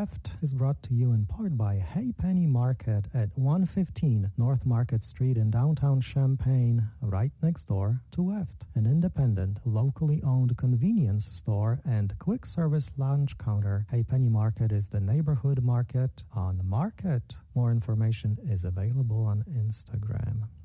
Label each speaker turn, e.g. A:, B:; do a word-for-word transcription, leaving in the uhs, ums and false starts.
A: Weft is brought to you in part by Hey Penny Market at one fifteen North Market Street in downtown Champaign, right next door to Weft, an independent, locally owned convenience store and quick service lunch counter. Hey Penny Market is the neighborhood market on Market. More information is available on Instagram.